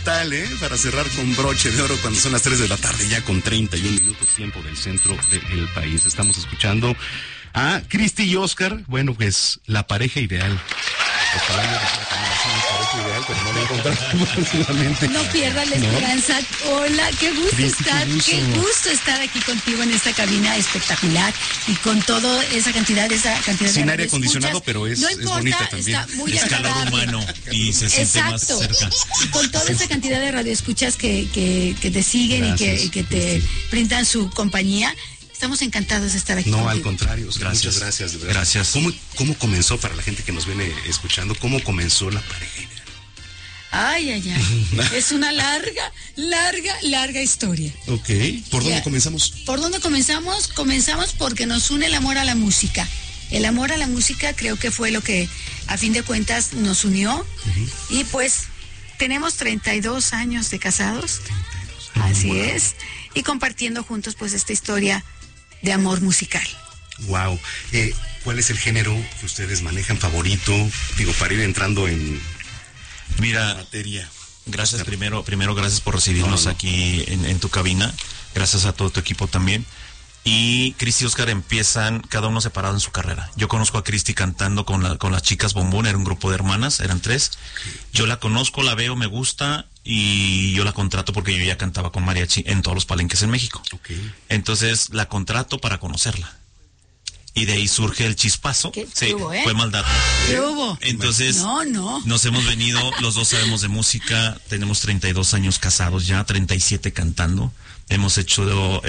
Tal, para cerrar con broche de oro cuando son las 3 de la tarde, ya con 31 minutos tiempo del centro del país. Estamos escuchando a Cristi y Oscar, bueno, pues la pareja ideal. Ojalá yo pareja ideal, pero no la encontramos últimamente. No pierdas la esperanza. Hola, qué gusto qué gusto estar aquí contigo en esta cabina espectacular y con toda esa cantidad sin aire acondicionado, pero es bonita también. Está muy es calor humano y se siente más cerca. Con toda esa cantidad de radioescuchas que te siguen. Gracias, y que te brindan su compañía. Estamos encantados de estar aquí. No, contigo. Al contrario, muchas gracias. De verdad. Gracias. ¿Cómo comenzó, para la gente que nos viene escuchando, cómo comenzó la pareja ideal? Ay. Es una larga historia. Ok. ¿Por dónde comenzamos? ¿Por dónde comenzamos? Comenzamos porque nos une el amor a la música. El amor a la música creo que fue lo que, a fin de cuentas, nos unió. Uh-huh. Y pues, tenemos 32 años de casados. 32 años. Así es. Y compartiendo juntos, pues, esta historia de amor musical. Wow. ¿Cuál es el género que ustedes manejan favorito? Digo, para ir entrando en materia. Gracias, primero gracias por recibirnos aquí en tu cabina. Gracias a todo tu equipo también. Y Cristi y Oscar empiezan cada uno separado en su carrera. Yo conozco a Cristi cantando con las chicas Bombón, era un grupo de hermanas, eran 3. Yo la conozco, la veo, me gusta y yo la contrato porque yo ya cantaba con mariachi en todos los palenques en México. Okay. Entonces la contrato para conocerla. Y de ahí surge el chispazo. Sí, hubo, fue maldad. ¿Qué hubo? Entonces, no. Nos hemos venido, los dos sabemos de música, tenemos 32 años casados ya, 37 cantando. Hemos hecho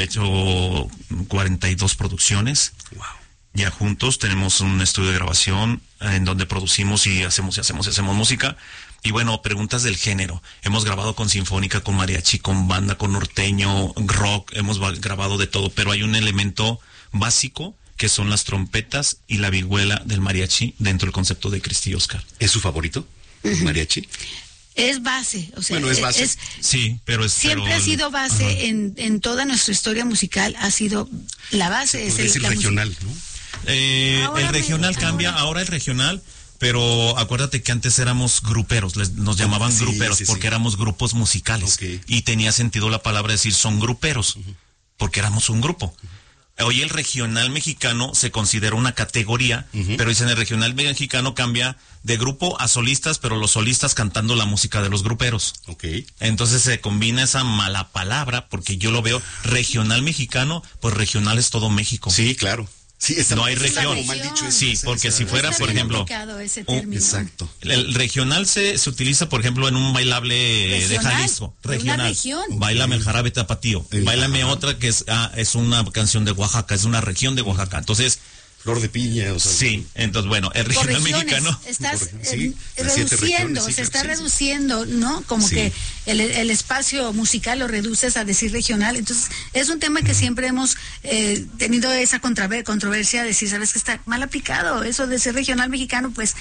42 producciones. Wow. Ya juntos tenemos un estudio de grabación en donde producimos y hacemos música. Y bueno, preguntas del género. Hemos grabado con sinfónica, con mariachi, con banda, con norteño, rock. Hemos grabado de todo, pero hay un elemento básico que son las trompetas y la vihuela del mariachi dentro del concepto de Cristi y Oscar. ¿Es su favorito, el mariachi? Es base, o sea, bueno, es base. Sí, pero siempre ha sido base en toda nuestra historia musical, ha sido la base. Es el regional, música. ¿no? El regional cambia, ahora el regional, pero acuérdate que antes éramos gruperos, nos llamaban gruperos porque éramos grupos musicales. Okay. Y tenía sentido la palabra decir son gruperos, porque éramos un grupo. Hoy el regional mexicano se considera una categoría, pero dicen el regional mexicano cambia de grupo a solistas, pero los solistas cantando la música de los gruperos. Okay. Entonces se combina esa mala palabra, porque yo lo veo regional mexicano, pues regional es todo México. Sí, claro. Sí, no hay región. Mal dicho sí, porque si fuera, por ejemplo, exacto. El regional se utiliza, por ejemplo, en un bailable regional, de Jalisco, regional. Báilame el jarabe tapatío. Báilame otra que es una canción de Oaxaca, es una región de Oaxaca. Entonces, flor de piña, o sea. Sí, entonces bueno, el regional mexicano. Estás reduciendo, se está reduciendo, ¿no? Como que el espacio musical lo reduces a decir regional. Entonces, es un tema que siempre hemos tenido esa controversia de decir, ¿sabes qué? Está mal aplicado eso de ser regional mexicano, pues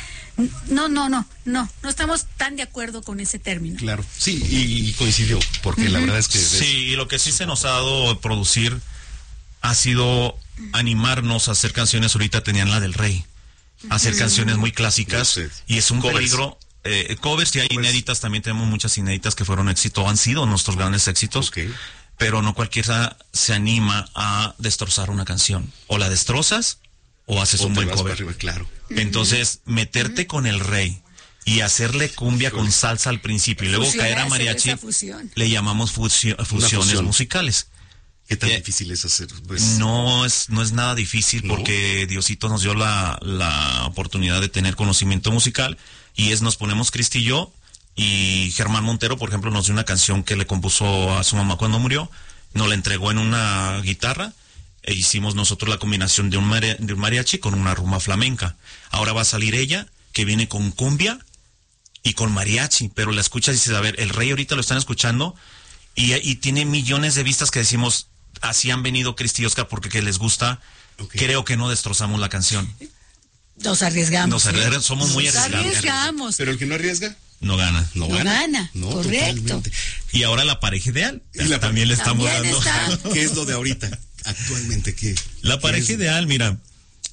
no estamos tan de acuerdo con ese término. Claro, sí, y coincidió, porque la verdad es que... Sí, y lo que sí se nos ha dado producir ha sido animarnos a hacer canciones. Ahorita tenían la del Rey, hacer canciones muy clásicas, y es un peligro. Covers, y hay inéditas, también tenemos muchas inéditas que fueron éxito, han sido nuestros grandes éxitos, pero no cualquiera se anima a destrozar una canción. O la destrozas o haces un buen cover. Arriba, claro. Entonces, meterte con el Rey y hacerle cumbia con salsa al principio y luego caer a mariachi, le llamamos fusiones musicales. ¿Qué tan difícil es hacer? Pues... No es nada difícil, porque Diosito nos dio la oportunidad de tener conocimiento musical, y nos ponemos Cristi y yo, y Germán Montero, por ejemplo, nos dio una canción que le compuso a su mamá cuando murió, nos la entregó en una guitarra, e hicimos nosotros la combinación de un mariachi con una rumba flamenca. Ahora va a salir ella, que viene con cumbia y con mariachi, pero la escuchas y dices, a ver, el Rey ahorita lo están escuchando, y tiene millones de vistas que decimos... Así han venido Cristi y Oscar porque les gusta. Creo que no destrozamos la canción. Nos arriesgamos. Somos muy arriesgados. Pero el que no arriesga no gana. No gana. Correcto. Totalmente. Y ahora la pareja ideal. También le estamos dando. ¿Qué es lo de ahorita? Actualmente, ¿qué? La pareja ideal, mira,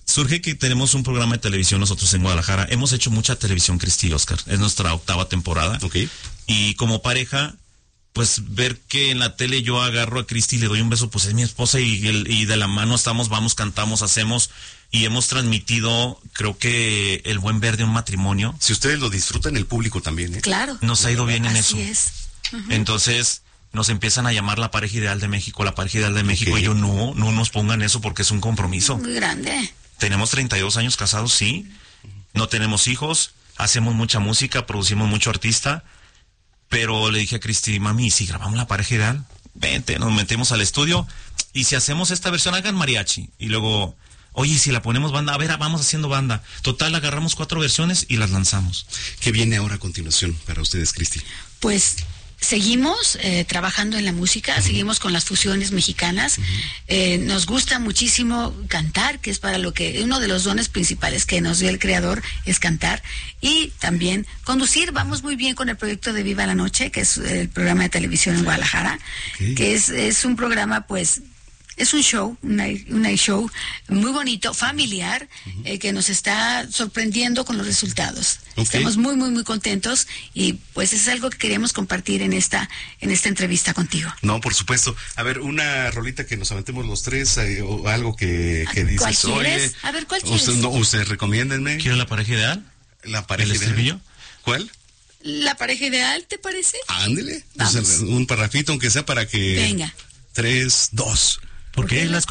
Surge que tenemos un programa de televisión nosotros en Guadalajara. Hemos hecho mucha televisión, Cristi y Oscar. Es nuestra 8ª temporada. Okay. Y como pareja, pues ver que en la tele yo agarro a Cristi y le doy un beso, pues es mi esposa y de la mano estamos, vamos, cantamos, hacemos y hemos transmitido, creo que el buen ver de un matrimonio. Si ustedes lo disfrutan, el público también, ¿eh? Claro. Nos ha ido bien en eso. Así es. Entonces nos empiezan a llamar la pareja ideal de México, la pareja ideal de México. Okay. Y yo no nos pongan eso porque es un compromiso. Muy grande. Tenemos 32 años casados, sí. No tenemos hijos, hacemos mucha música, producimos mucho artista. Pero le dije a Cristi, mami, si grabamos la pareja ideal, vente, nos metemos al estudio. Y si hacemos esta versión, hagan mariachi. Y luego, oye, si la ponemos banda, a ver, vamos haciendo banda. Total, agarramos 4 versiones y las lanzamos. ¿Qué viene ahora a continuación para ustedes, Cristi? Pues seguimos trabajando en la música, seguimos con las fusiones mexicanas. Nos gusta muchísimo cantar, que es para lo que uno de los dones principales que nos dio el Creador es cantar, y también conducir. Vamos muy bien con el proyecto de Viva la Noche, que es el programa de televisión en Guadalajara, que es un programa, pues es un show, un night show muy bonito, familiar, que nos está sorprendiendo con los resultados. Estamos muy, muy, muy contentos y pues es algo que queríamos compartir en esta entrevista contigo. No, por supuesto. A ver, una rolita que nos aventemos los tres, o algo que dices. ¿Cuál quieres? A ver, ¿cuál quieres? Ustedes recomiéndenme. ¿Quieren la pareja ideal? La pareja ideal. ¿El estribillo? ¿Cuál? ¿La pareja ideal, te parece? Ándele. Pues un parrafito, aunque sea para que... Venga. 3, 2. Porque las